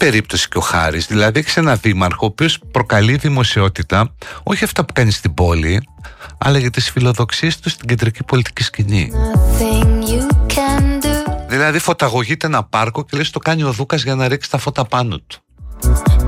περίπτωση και ο Χάρης. Δηλαδή έχεις ένα δήμαρχο ο οποίος προκαλεί δημοσιότητα, όχι αυτά που κάνει στην πόλη, αλλά για τις φιλοδοξίες του στην κεντρική πολιτική σκηνή. Δηλαδή φωταγωγείται ένα πάρκο και λες το κάνει ο Δούκας για να ρίξει τα φώτα πάνω του.